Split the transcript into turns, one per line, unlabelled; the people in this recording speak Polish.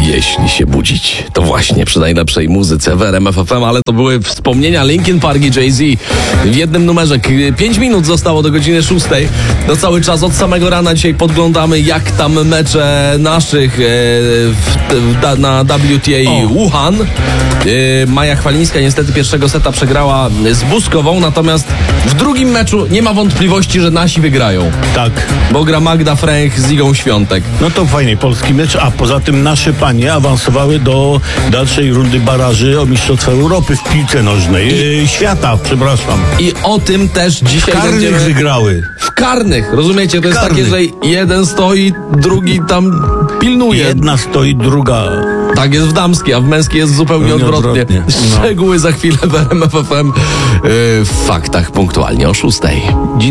Jeśli się budzić, to właśnie przy najlepszej muzyce w RMF FM, ale to były wspomnienia Linkin Park i Jay-Z w jednym numerze. 5 minut zostało do godziny 6. No cały czas od samego rana dzisiaj podglądamy, jak tam mecze naszych na WTA Wuhan. Maja Chwalińska niestety pierwszego seta przegrała z Buskową, natomiast w drugim meczu nie ma wątpliwości, że nasi wygrają.
Tak.
Bo gra Magda Fręch z Igą Świątek.
No to fajny polski mecz, a poza tym nasze panie awansowały do dalszej rundy baraży o Mistrzostwa Europy w piłce nożnej. Świata, przepraszam.
I o tym też dzisiaj
Karnych wygrały.
W karnych, rozumiecie? To jest
Karnych.
takie, że jeden stoi, drugi tam pilnuje.
Jedna stoi, druga.
Tak jest w damskiej, a w męskiej jest zupełnie odwrotnie.
No.
Szczegóły za chwilę w RMF FM. W faktach punktualnie o 6.